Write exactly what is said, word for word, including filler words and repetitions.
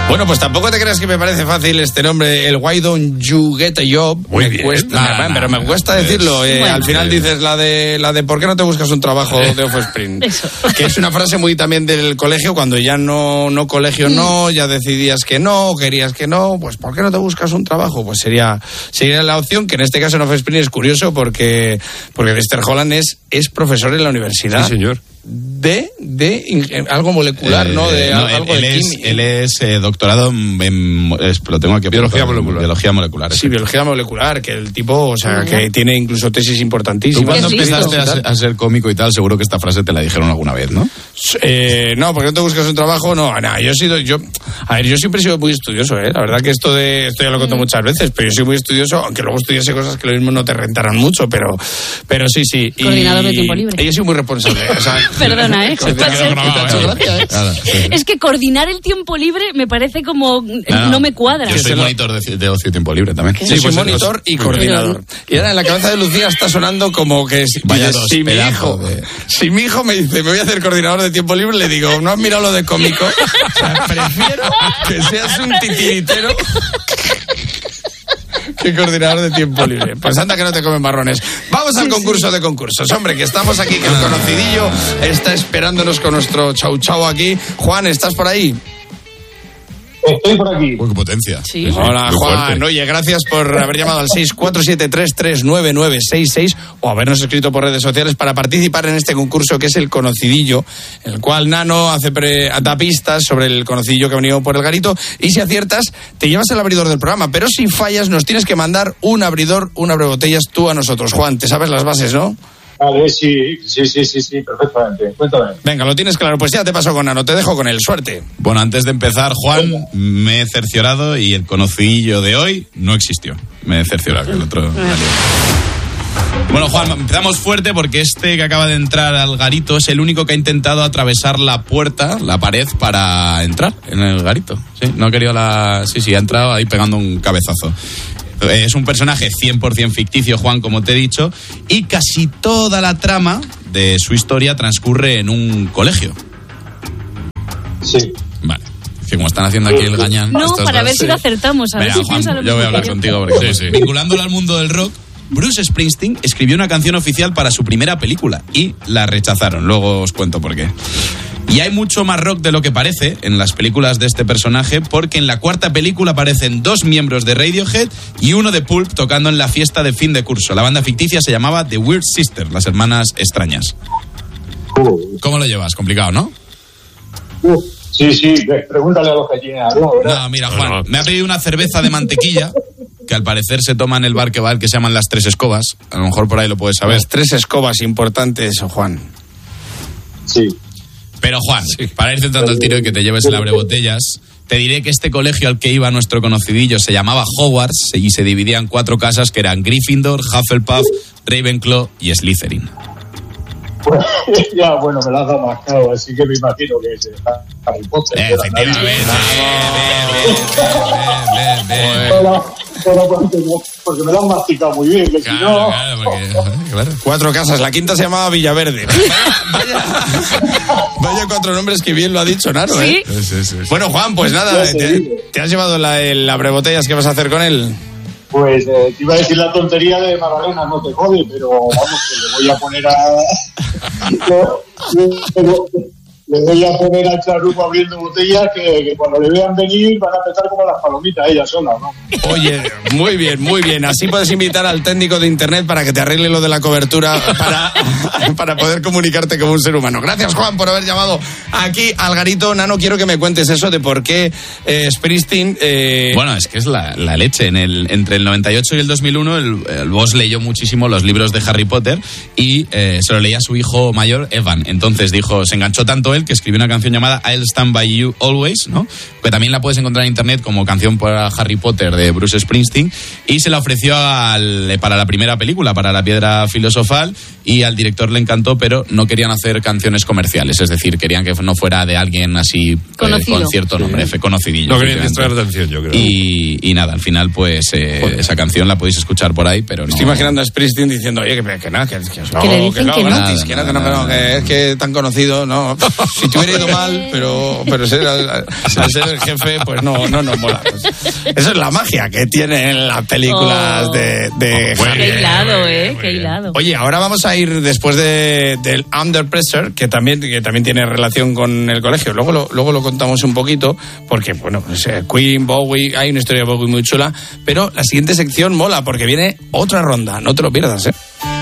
Bueno, pues tampoco te creas que me parece fácil este nombre, el Why Don't You Get a Job. Muy me bien. Cuesta, Nah, nah, pero me nah, cuesta nah, decirlo. es, Eh, bueno, al final sí. dices la de la de ¿por qué no te buscas un trabajo de Offspring? Eso. Que es una frase muy también del colegio, cuando ya no, no colegio no, ya decidías que no, querías que no, pues ¿por qué no te buscas un trabajo? Pues sería, sería la opción, que en este caso en Offspring es curioso porque, porque Lester Holland es, es profesor en la universidad. Sí, señor. De, de ingen- algo molecular, Eh, ¿no? De no, algo él, de él es, química. él es eh, doctorado en, en- es- lo tengo aquí Biología apuntado, en molecular. biología molecular. Sí, biología molecular, que el tipo, o sea, Ah, que ya. tiene incluso tesis Tú importantísimas. cuando ¿Qué es empezaste a listo? ser, a ser cómico y tal, seguro que esta frase te la dijeron alguna vez, ¿no? Eh, no, porque no te buscas un trabajo, no, nada, yo he sido, yo, a ver, yo siempre he sido muy estudioso, ¿eh? La verdad que esto de, esto ya lo cuento muchas veces, pero yo soy muy estudioso, aunque luego estudiase cosas que lo mismo no te rentaran mucho, pero, pero sí, sí. Y- Coordinador de tiempo libre. Y yo soy muy responsable, o sea. Perdona, ¿eh? Coordinador- Va a ser- Te ha hecho gracia, ¿eh? Claro, sí. Es que coordinar el tiempo libre me parece como... No, No, me cuadra. Yo soy se lo- monitor de, de ocio y tiempo libre también. Sí, soy monitor y coordinador. Y ahora en la cabeza de Lucía está sonando como que si, Vaya dices, dos si mi pedazos hijo, de- si mi hijo me dice me voy a hacer coordinador de tiempo libre, le digo, ¿no has mirado lo de cómico? O sea, prefiero que seas un titiritero que coordinador de tiempo libre. Pues anda que no te comen marrones. Vamos al concurso de concursos. Hombre, que estamos aquí, que el conocidillo está esperándonos con nuestro chau chau aquí. Juan, ¿estás por ahí? Estoy por aquí. Uy, qué potencia. Sí. Hola, muy Juan. fuerte. Oye, gracias por haber llamado al seis cuatro siete tres tres nueve nueve seis seis o habernos escrito por redes sociales para participar en este concurso que es el Conocidillo, en el cual Nano hace pre, da pistas sobre el conocidillo que ha venido por el garito, y si aciertas te llevas el abridor del programa, pero si fallas nos tienes que mandar un abridor, un abrebotellas tú a nosotros. Juan, te sabes las bases, ¿no? Vale, sí, sí, sí, sí, sí, perfectamente. Cuéntame. Venga, lo tienes claro. Pues ya te paso con Nano, te dejo con él. Suerte. Bueno, antes de empezar, Juan, me he cerciorado y el conocidillo de hoy no existió. Me he cerciorado, que el otro... Bueno, Juan, empezamos fuerte porque este que acaba de entrar al garito es el único que ha intentado atravesar la puerta, la pared, para entrar en el garito. Sí, no ha querido la... Sí, sí, ha entrado ahí pegando un cabezazo. Es un personaje cien por ciento ficticio, Juan, como te he dicho, y casi toda la trama de su historia transcurre en un colegio. Sí. Vale. Es que como están haciendo aquí el gañán... No, estos para dos, ver si sí. lo acertamos. A ver Venga, si Juan, piensa lo yo voy a mismo hablar que yo. contigo porque sí, sí. Vinculándolo al mundo del rock, Bruce Springsteen escribió una canción oficial para su primera película y la rechazaron. Luego os cuento por qué. Y hay mucho más rock de lo que parece en las películas de este personaje, porque en la cuarta película aparecen dos miembros de Radiohead y uno de Pulp tocando en la fiesta de fin de curso. La banda ficticia se llamaba The Weird Sister, las hermanas extrañas. ¿Cómo lo llevas? Complicado, ¿no? Uf, sí, sí, ve, pregúntale a los gallinas, ¿no? ¿verdad? No, mira, Juan, me ha pedido una cerveza de mantequilla, que al parecer se toma en el bar que va, el que se llaman Las Tres Escobas. A lo mejor por ahí lo puedes saber. Las tres escobas importantes, Juan. Sí. Pero Juan, para ir centrando el tiro y que te lleves el abrebotellas, te diré que este colegio al que iba nuestro conocidillo se llamaba Hogwarts y se dividía en cuatro casas que eran Gryffindor, Hufflepuff, Ravenclaw y Slytherin. Bueno, ya, bueno, me la has dado más claro, así que me imagino que es Harry Potter. Eh, ¿verdad? efectivamente. Bien, bien, bien, bien, bien. Pero, pero porque, porque me lo han masticado muy bien, que si Claro, no... claro, porque, claro. Cuatro casas, la quinta se llamaba Villaverde. Vaya, vaya cuatro nombres que bien lo ha dicho Naro, ¿eh? Sí. Sí, sí, sí. Bueno, Juan, pues nada, te, te has llevado la, el abrebotellas, ¿qué vas a hacer con él? Pues eh, te iba a decir la tontería de Magdalena, no te jode, pero vamos, que le voy a poner a... le, le- le voy a poner a Charuco abriendo botellas que, que cuando le vean venir van a empezar como las palomitas ellas solas, ¿no? Oye, muy bien, muy bien. Así puedes invitar al técnico de internet para que te arregle lo de la cobertura para, para poder comunicarte como un ser humano. Gracias, Juan, por haber llamado aquí al garito. Nano, quiero que me cuentes eso de por qué eh, Springsteen... Eh... Bueno, es que es la, la leche. En el, entre el noventa y ocho y el dos mil uno, el, el boss leyó muchísimo los libros de Harry Potter y eh, se lo leía a su hijo mayor, Evan. Entonces dijo, se enganchó tanto él que escribió una canción llamada I'll Stand By You Always, ¿no? Que también la puedes encontrar en internet como canción para Harry Potter de Bruce Springsteen, y se la ofreció al, para la primera película, para La Piedra Filosofal, y al director le encantó, pero no querían hacer canciones comerciales, es decir, querían que no fuera de alguien así eh, Conocido. con cierto nombre, sí. Conocidillo. No querían efectivamente. distraer atención, yo creo. Y, y nada, al final, pues eh, esa canción la podéis escuchar por ahí, pero no. Estoy imaginando a Springsteen diciendo, oye, que, que nada, que, que, no, Que le dicen no, que no. gratis, que no, que no, que no, que es que tan conocido, no. si te hubiera ido mal, pero, pero ser, al, al ser el jefe, pues no, no nos mola. Eso es la magia que tienen las películas Oh. de, de Bueno, Qué Javier. hilado, eh, muy qué bien. hilado. Oye, ahora vamos a ir después de, del Under Pressure, que también, que también tiene relación con el colegio. Luego lo, luego lo contamos un poquito, porque, bueno, pues, eh, Queen, Bowie, hay una historia de Bowie muy chula, pero la siguiente sección mola, porque viene otra ronda, no te lo pierdas, ¿eh?